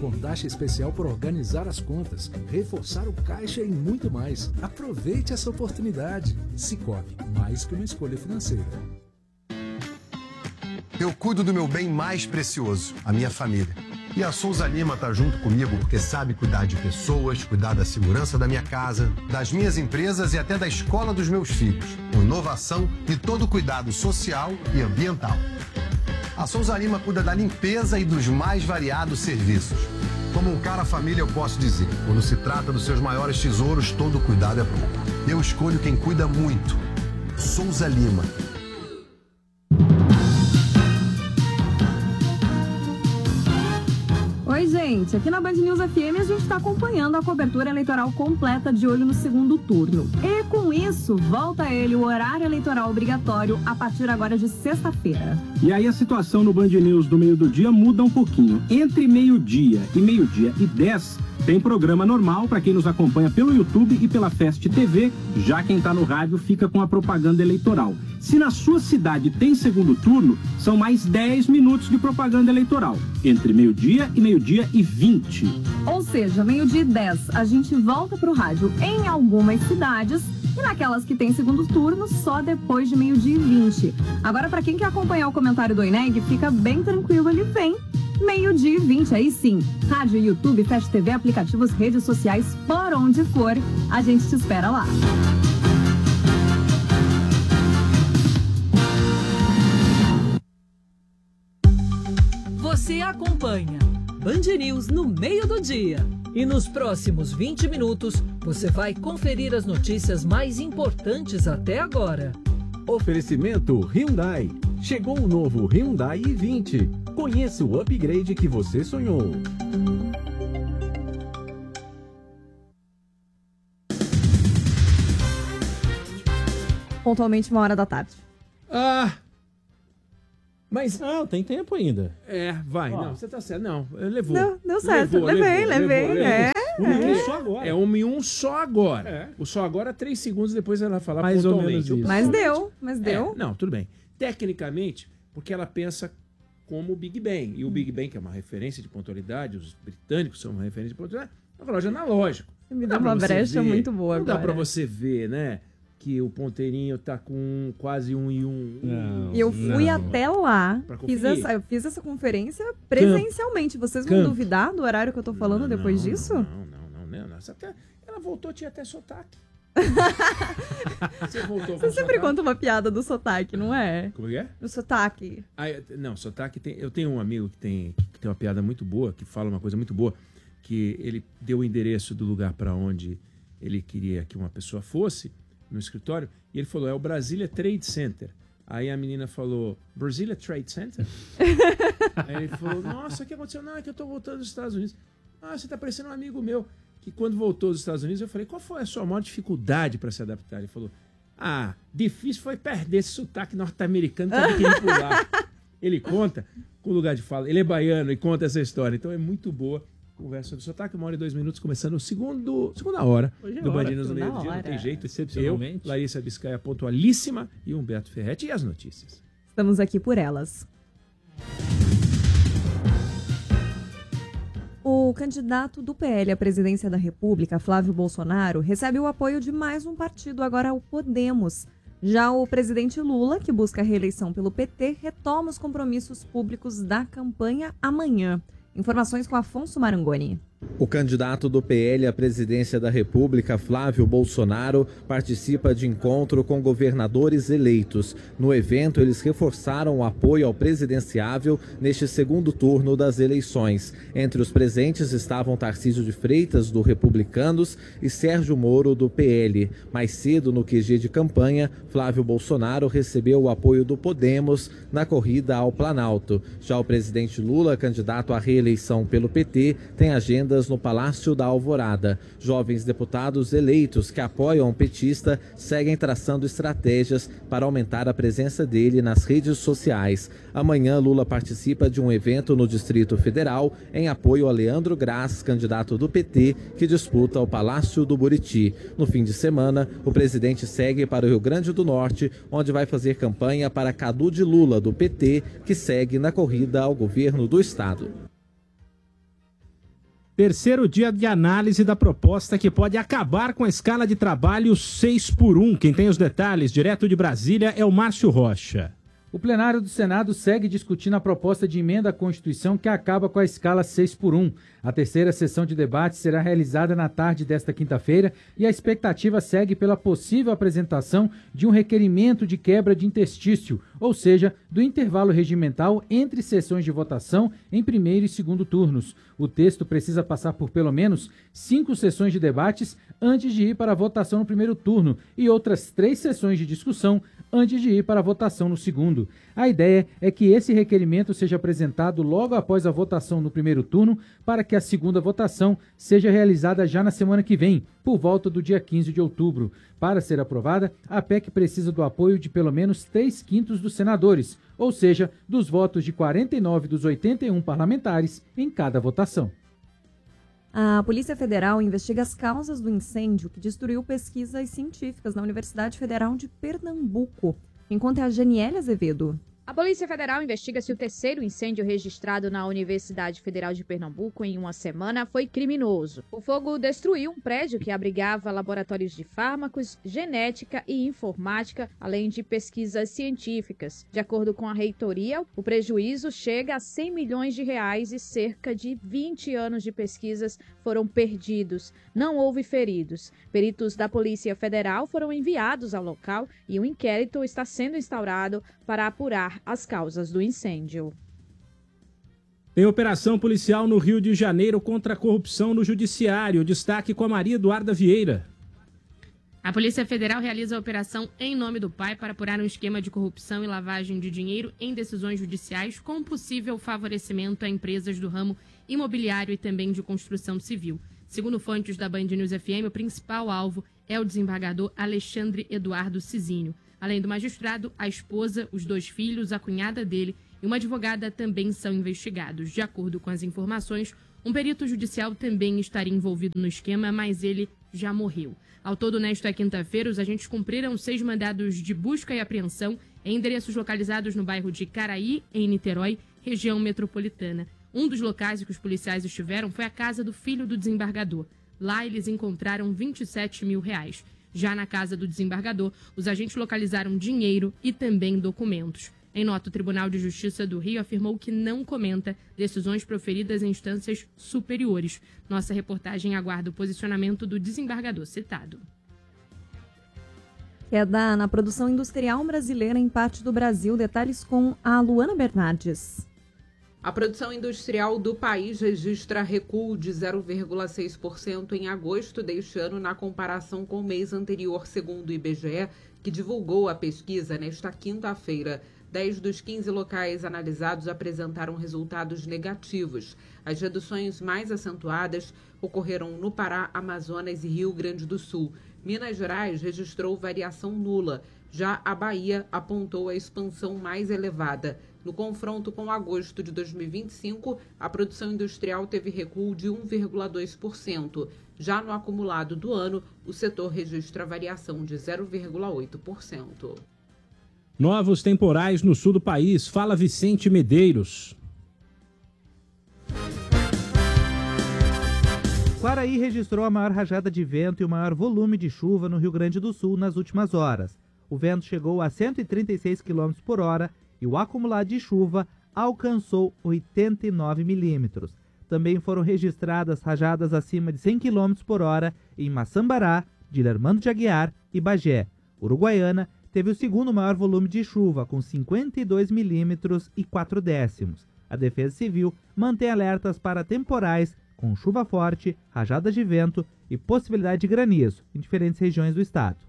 com taxa especial por organizar as contas, reforçar o caixa e muito mais. Aproveite essa oportunidade. Sicoob, mais que uma escolha financeira. Eu cuido do meu bem mais precioso, a minha família. E a Souza Lima está junto comigo porque sabe cuidar de pessoas, cuidar da segurança da minha casa, das minhas empresas e até da escola dos meus filhos, com inovação e todo o cuidado social e ambiental. A Souza Lima cuida da limpeza e dos mais variados serviços. Como um cara família, eu posso dizer, quando se trata dos seus maiores tesouros, todo cuidado é pouco. Eu escolho quem cuida muito. Souza Lima. Oi, gente. Aqui na Band News FM a gente está acompanhando a cobertura eleitoral completa de olho no segundo turno. E com isso, volta ele o horário eleitoral obrigatório a partir agora de sexta-feira. E aí a situação no Band News do meio do dia muda um pouquinho. Entre meio-dia e 10, tem programa normal para quem nos acompanha pelo YouTube e pela Fest TV. Já quem está no rádio fica com a propaganda eleitoral. Se na sua cidade tem segundo turno, são mais 10 minutos de propaganda eleitoral. Entre meio-dia e 20. Ou seja, meio-dia e 10, a gente volta para o rádio em algumas cidades e naquelas que tem segundo turno, só depois de meio-dia e 20. Agora, para quem quer acompanhar o comentário do INEG, fica bem tranquilo, ele vem meio-dia e 20, aí sim. Rádio, YouTube, Fest TV, aplicativos, redes sociais, por onde for, a gente te espera lá. Você acompanha Band News no meio do dia. E nos próximos 20 minutos, você vai conferir as notícias mais importantes até agora. Oferecimento Hyundai. Chegou o novo Hyundai i20. Conheça o upgrade que você sonhou. Pontualmente 1h da tarde. Mas não, tem tempo ainda. Vai. Não, você tá certo. Não, levou. Não, deu certo. Levei. Só agora. É 1 e 1 só agora. O só agora, 3 segundos depois ela falar mais pontualmente. Ou menos isso. Mas deu. Não, tudo bem. Tecnicamente, porque ela pensa como o Big Bang. E o Big Bang, que é uma referência de pontualidade, os britânicos são uma referência de pontualidade, é um relógio analógico. Me deu uma brecha muito boa agora. Não dá pra você ver, né? Que o ponteirinho tá com quase 1 e 1. E eu fui até lá, eu fiz essa conferência presencialmente. Vocês vão duvidar do horário que eu tô falando depois disso? Não. Ela voltou, tinha até sotaque. Você sempre conta uma piada do sotaque, não é? Como é? Do sotaque. Sotaque tem. Eu tenho um amigo que tem uma piada muito boa, que fala uma coisa muito boa, que ele deu o endereço do lugar para onde ele queria que uma pessoa fosse, no escritório, e ele falou, é o Brasília Trade Center. Aí a menina falou, Brasília Trade Center? Aí ele falou, nossa, o que aconteceu? Não, é que eu tô voltando dos Estados Unidos. Você tá parecendo um amigo meu, que quando voltou dos Estados Unidos, eu falei, qual foi a sua maior dificuldade para se adaptar? Ele falou, difícil foi perder esse sotaque norte-americano que eu queria pular. Ele conta com lugar de fala, ele é baiano e conta essa história, então é muito boa. Conversa sobre sotaque, 1 hora e 2 minutos, começando a segunda hora do Band News no meio do dia. Não tem jeito, excepcionalmente. Eu, Larissa Biscaia, pontualíssima, e Humberto Ferretti, e as notícias. Estamos aqui por elas. O candidato do PL à presidência da República, Flávio Bolsonaro, recebe o apoio de mais um partido, agora o Podemos. Já o presidente Lula, que busca a reeleição pelo PT, retoma os compromissos públicos da campanha amanhã. Informações com Afonso Marangoni. O candidato do PL à presidência da República, Flávio Bolsonaro, participa de encontro com governadores eleitos. No evento, eles reforçaram o apoio ao presidenciável neste segundo turno das eleições. Entre os presentes estavam Tarcísio de Freitas, do Republicanos, e Sérgio Moro, do PL. Mais cedo, no QG de campanha, Flávio Bolsonaro recebeu o apoio do Podemos na corrida ao Planalto. Já o presidente Lula, candidato à reeleição pelo PT, tem agenda no Palácio da Alvorada. Jovens deputados eleitos que apoiam o petista seguem traçando estratégias para aumentar a presença dele nas redes sociais. Amanhã, Lula participa de um evento no Distrito Federal em apoio a Leandro Graz, candidato do PT, que disputa o Palácio do Buriti. No fim de semana, o presidente segue para o Rio Grande do Norte, onde vai fazer campanha para Cadu de Lula, do PT, que segue na corrida ao governo do estado. Terceiro dia de análise da proposta que pode acabar com a escala de trabalho 6x1. Quem tem os detalhes, direto de Brasília, é o Márcio Rocha. O plenário do Senado segue discutindo a proposta de emenda à Constituição que acaba com a escala 6x1. A terceira sessão de debate será realizada na tarde desta quinta-feira e a expectativa segue pela possível apresentação de um requerimento de quebra de interstício, ou seja, do intervalo regimental entre sessões de votação em primeiro e segundo turnos. O texto precisa passar por pelo menos 5 sessões de debates antes de ir para a votação no primeiro turno e outras 3 sessões de discussão antes de ir para a votação no segundo. A ideia é que esse requerimento seja apresentado logo após a votação no primeiro turno, para que a segunda votação seja realizada já na semana que vem, por volta do dia 15 de outubro. Para ser aprovada, a PEC precisa do apoio de pelo menos 3/5 dos senadores, ou seja, dos votos de 49 dos 81 parlamentares em cada votação. A Polícia Federal investiga as causas do incêndio que destruiu pesquisas científicas na Universidade Federal de Pernambuco. Enquanto é a Janiele Azevedo. A Polícia Federal investiga se o terceiro incêndio registrado na Universidade Federal de Pernambuco em uma semana foi criminoso. O fogo destruiu um prédio que abrigava laboratórios de fármacos, genética e informática, além de pesquisas científicas. De acordo com a reitoria, o prejuízo chega a R$100 milhões e cerca de 20 anos de pesquisas foram perdidos. Não houve feridos. Peritos da Polícia Federal foram enviados ao local e um inquérito está sendo instaurado para apurar as causas do incêndio. Tem operação policial no Rio de Janeiro contra a corrupção no judiciário. Destaque com a Maria Eduarda Vieira. A Polícia Federal realiza a operação Em Nome do Pai para apurar um esquema de corrupção e lavagem de dinheiro em decisões judiciais com possível favorecimento a empresas do ramo imobiliário e também de construção civil. Segundo fontes da Band News FM, o principal alvo é o desembargador Alexandre Eduardo Cizinho. Além do magistrado, a esposa, os 2 filhos, a cunhada dele e uma advogada também são investigados. De acordo com as informações, um perito judicial também estaria envolvido no esquema, mas ele já morreu. Ao todo, nesta quinta-feira, os agentes cumpriram 6 mandados de busca e apreensão em endereços localizados no bairro de Caraí, em Niterói, região metropolitana. Um dos locais em que os policiais estiveram foi a casa do filho do desembargador. Lá, eles encontraram R$27 mil. Já na casa do desembargador, os agentes localizaram dinheiro e também documentos. Em nota, o Tribunal de Justiça do Rio afirmou que não comenta decisões proferidas em instâncias superiores. Nossa reportagem aguarda o posicionamento do desembargador citado. Queda na produção industrial brasileira em parte do Brasil. Detalhes com a Luana Bernardes. A produção industrial do país registra recuo de 0,6% em agosto deste ano na comparação com o mês anterior, segundo o IBGE, que divulgou a pesquisa nesta quinta-feira. 10 dos 15 locais analisados apresentaram resultados negativos. As reduções mais acentuadas ocorreram no Pará, Amazonas e Rio Grande do Sul. Minas Gerais registrou variação nula. Já a Bahia apontou a expansão mais elevada. No confronto com agosto de 2025, a produção industrial teve recuo de 1,2%. Já no acumulado do ano, o setor registra variação de 0,8%. Novos temporais no sul do país. Fala Vicente Medeiros. Quaraí registrou a maior rajada de vento e o maior volume de chuva no Rio Grande do Sul nas últimas horas. O vento chegou a 136 km por hora e o acumulado de chuva alcançou 89 milímetros. Também foram registradas rajadas acima de 100 km por hora em Maçambará, Dilermando de Aguiar e Bagé. Uruguaiana teve o segundo maior volume de chuva, com 52 milímetros e 4 décimos. A Defesa Civil mantém alertas para temporais com chuva forte, rajadas de vento e possibilidade de granizo em diferentes regiões do estado.